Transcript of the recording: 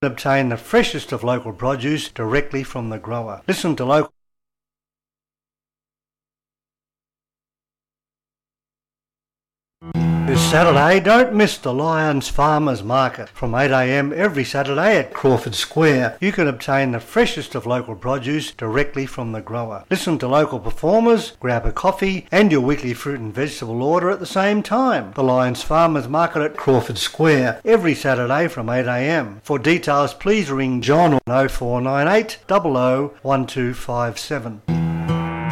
Obtain the freshest of local produce directly from the grower. Listen to local. This Saturday, don't miss the Lions Farmers Market from 8 a.m. every Saturday at Crawford Square. You can obtain the freshest of local produce directly from the grower. Listen to local performers, grab a coffee and your weekly fruit and vegetable order at the same time. The Lions Farmers Market at Crawford Square every Saturday from 8 a.m. For details, please ring John on 0498 00 1257.